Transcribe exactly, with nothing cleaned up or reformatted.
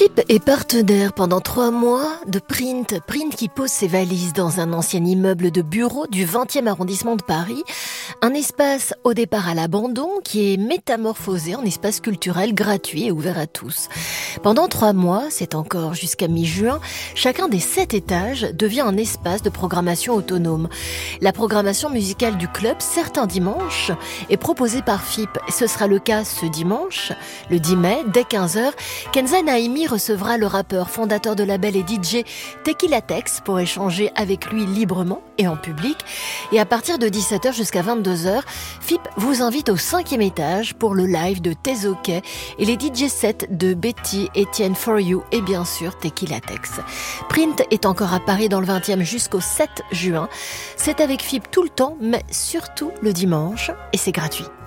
Phip est partenaire pendant trois mois de Print. Print qui pose ses valises dans un ancien immeuble de bureaux du vingtième arrondissement de Paris. Un espace au départ à l'abandon qui est métamorphosé en espace culturel gratuit et ouvert à tous. Pendant trois mois, c'est encore jusqu'à mi-juin, chacun des sept étages devient un espace de programmation autonome. La programmation musicale du club, certains dimanches, est proposée par Phip. Ce sera le cas ce dimanche, le dix mai, dès quinze heures. Kenza Naimi recevra le rappeur fondateur de label et D J Tequila Tex pour échanger avec lui librement et en public. Et à partir de dix-sept heures jusqu'à vingt-deux heures, Phip vous invite au cinquième étage pour le live de Tezoke et les D J sets de Betty, Etienne For You et bien sûr Tequila Tex. Print est encore à Paris dans le vingtième jusqu'au sept juin. C'est avec Phip tout le temps, mais surtout le dimanche et c'est gratuit.